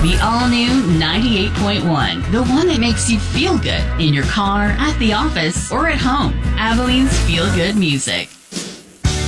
The all-new 98.1. The one that makes you feel good in your car, at the office, or at home. Abilene's Feel Good Music.